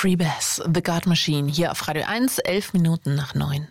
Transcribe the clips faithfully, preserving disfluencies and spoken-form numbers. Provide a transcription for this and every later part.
Free Bass, The God Machine, hier auf Radio eins, elf Minuten nach neun.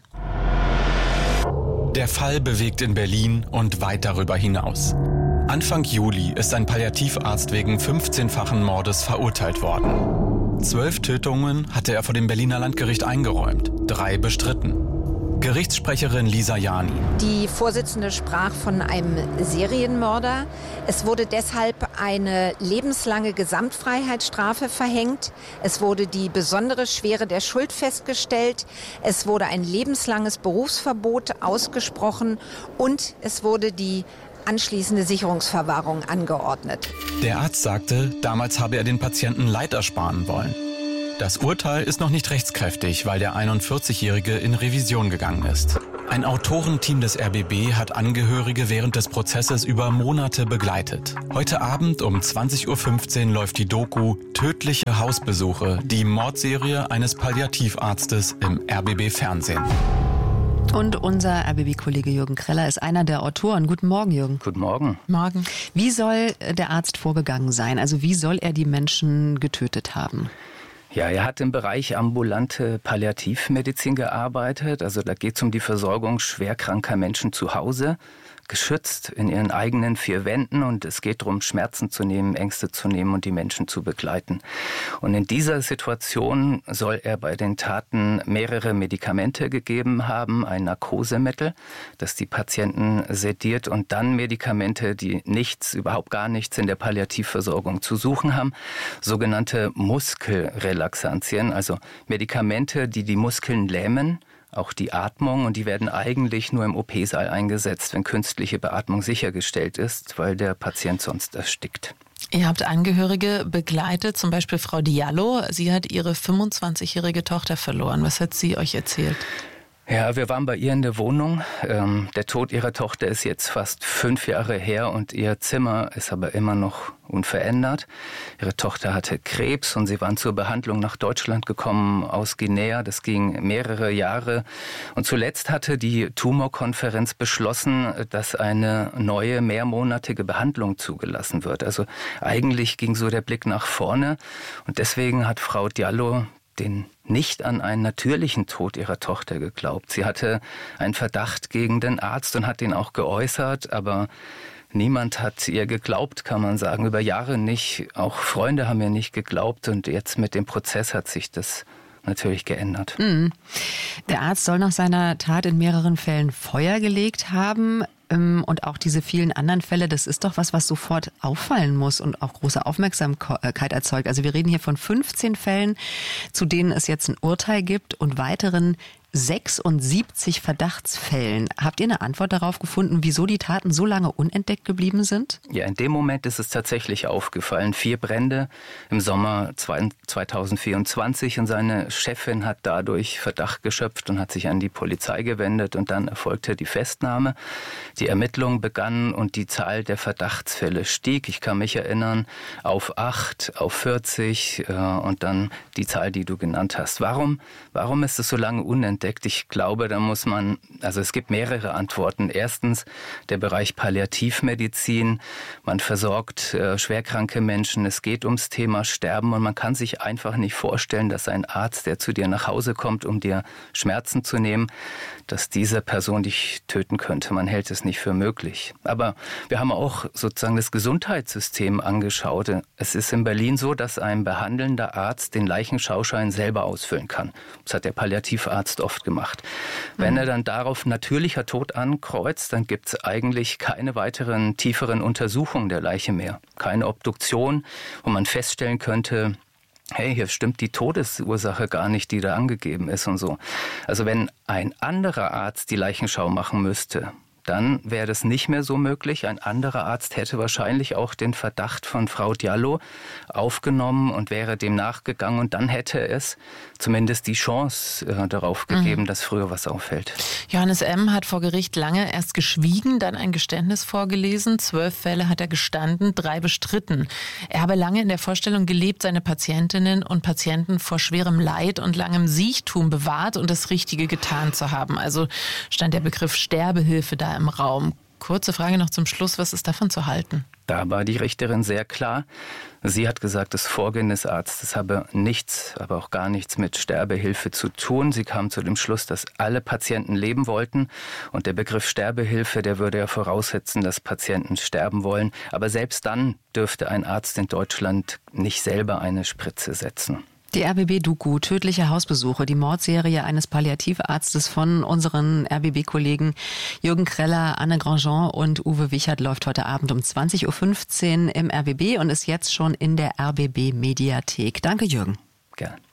Der Fall bewegt in Berlin und weit darüber hinaus. Anfang Juli ist ein Palliativarzt wegen fünfzehnfachen Mordes verurteilt worden. Zwölf Tötungen hatte er vor dem Berliner Landgericht eingeräumt, drei bestritten. Gerichtssprecherin Lisa Jani. Die Vorsitzende sprach von einem Serienmörder. Es wurde deshalb eine lebenslange Gesamtfreiheitsstrafe verhängt. Es wurde die besondere Schwere der Schuld festgestellt. Es wurde ein lebenslanges Berufsverbot ausgesprochen und es wurde die anschließende Sicherungsverwahrung angeordnet. Der Arzt sagte, damals habe er den Patienten Leid ersparen wollen. Das Urteil ist noch nicht rechtskräftig, weil der einundvierzigjährige in Revision gegangen ist. Ein Autorenteam des R B B hat Angehörige während des Prozesses über Monate begleitet. Heute Abend um zwanzig Uhr fünfzehn läuft die Doku Tödliche Hausbesuche, die Mordserie eines Palliativarztes im R B B-Fernsehen. Und unser R B B-Kollege Jürgen Kreller ist einer der Autoren. Guten Morgen, Jürgen. Guten Morgen. Morgen. Wie soll der Arzt vorgegangen sein? Also wie soll er die Menschen getötet haben? Ja, er hat im Bereich ambulante Palliativmedizin gearbeitet. Also da geht es um die Versorgung schwerkranker Menschen zu Hause, geschützt in ihren eigenen vier Wänden. Und es geht darum, Schmerzen zu nehmen, Ängste zu nehmen und die Menschen zu begleiten. Und in dieser Situation soll er bei den Taten mehrere Medikamente gegeben haben, ein Narkosemittel, das die Patienten sediert, und dann Medikamente, die nichts, überhaupt gar nichts in der Palliativversorgung zu suchen haben, sogenannte Muskelrelaxantien, also Medikamente, die die Muskeln lähmen, auch die Atmung, und die werden eigentlich nur im O P-Saal eingesetzt, wenn künstliche Beatmung sichergestellt ist, weil der Patient sonst erstickt. Ihr habt Angehörige begleitet, zum Beispiel Frau Diallo. Sie hat ihre fünfundzwanzigjährige Tochter verloren. Was hat sie euch erzählt? Ja, wir waren bei ihr in der Wohnung. Ähm, der Tod ihrer Tochter ist jetzt fast fünf Jahre her und ihr Zimmer ist aber immer noch unverändert. Ihre Tochter hatte Krebs und sie waren zur Behandlung nach Deutschland gekommen aus Guinea. Das ging mehrere Jahre. Und zuletzt hatte die Tumorkonferenz beschlossen, dass eine neue mehrmonatige Behandlung zugelassen wird. Also eigentlich ging so der Blick nach vorne. Und deswegen hat Frau Diallo den nicht an einen natürlichen Tod ihrer Tochter geglaubt. Sie hatte einen Verdacht gegen den Arzt und hat den auch geäußert, aber niemand hat ihr geglaubt, kann man sagen, über Jahre nicht. Auch Freunde haben ihr nicht geglaubt, und jetzt mit dem Prozess hat sich das natürlich geändert. Mhm. Der Arzt soll nach seiner Tat in mehreren Fällen Feuer gelegt haben. Und auch diese vielen anderen Fälle, das ist doch was, was sofort auffallen muss und auch große Aufmerksamkeit erzeugt. Also wir reden hier von fünfzehn Fällen, zu denen es jetzt ein Urteil gibt, und weiteren sechsundsiebzig Verdachtsfällen. Habt ihr eine Antwort darauf gefunden, wieso die Taten so lange unentdeckt geblieben sind? Ja, in dem Moment ist es tatsächlich aufgefallen. Vier Brände im Sommer zweitausendvierundzwanzig, und seine Chefin hat dadurch Verdacht geschöpft und hat sich an die Polizei gewendet, und dann erfolgte die Festnahme. Die Ermittlungen begannen und die Zahl der Verdachtsfälle stieg. Ich kann mich erinnern, auf acht, auf vierzig äh, und dann die Zahl, die du genannt hast. Warum, warum ist es so lange unentdeckt? Ich glaube, da muss man, also es gibt mehrere Antworten. Erstens der Bereich Palliativmedizin. Man versorgt äh, schwerkranke Menschen. Es geht ums Thema Sterben, und man kann sich einfach nicht vorstellen, dass ein Arzt, der zu dir nach Hause kommt, um dir Schmerzen zu nehmen, dass diese Person dich töten könnte. Man hält es nicht für möglich. Aber wir haben auch sozusagen das Gesundheitssystem angeschaut. Es ist in Berlin so, dass ein behandelnder Arzt den Leichenschauschein selber ausfüllen kann. Das hat der Palliativarzt oft gemacht. Wenn er dann darauf natürlicher Tod ankreuzt, dann gibt es eigentlich keine weiteren tieferen Untersuchungen der Leiche mehr. Keine Obduktion, wo man feststellen könnte, hey, hier stimmt die Todesursache gar nicht, die da angegeben ist und so. Also wenn ein anderer Arzt die Leichenschau machen müsste, dann wäre das nicht mehr so möglich. Ein anderer Arzt hätte wahrscheinlich auch den Verdacht von Frau Diallo aufgenommen und wäre dem nachgegangen. Und dann hätte es zumindest die Chance äh, darauf gegeben, mhm. dass früher was auffällt. Johannes M. hat vor Gericht lange erst geschwiegen, dann ein Geständnis vorgelesen. Zwölf Fälle hat er gestanden, drei bestritten. Er habe lange in der Vorstellung gelebt, seine Patientinnen und Patienten vor schwerem Leid und langem Siechtum bewahrt und das Richtige getan zu haben. Also stand der Begriff Sterbehilfe da im Raum. Kurze Frage noch zum Schluss, was ist davon zu halten? Da war die Richterin sehr klar. Sie hat gesagt, das Vorgehen des Arztes habe nichts, aber auch gar nichts mit Sterbehilfe zu tun. Sie kam zu dem Schluss, dass alle Patienten leben wollten. Und der Begriff Sterbehilfe, der würde ja voraussetzen, dass Patienten sterben wollen. Aber selbst dann dürfte ein Arzt in Deutschland nicht selber eine Spritze setzen. Die R B B-Doku Tödliche Hausbesuche, die Mordserie eines Palliativarztes von unseren R B B-Kollegen Jürgen Kreller, Anne Grandjean und Uwe Wichert läuft heute Abend um zwanzig Uhr fünfzehn im R B B und ist jetzt schon in der R B B-Mediathek. Danke, Jürgen. Gerne.